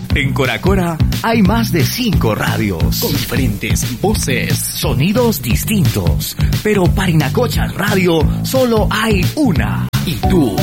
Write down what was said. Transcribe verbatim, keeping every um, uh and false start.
En Coracora hay más de cinco radios con diferentes voces, sonidos distintos. Pero Parinacochas Radio solo hay una. Y tú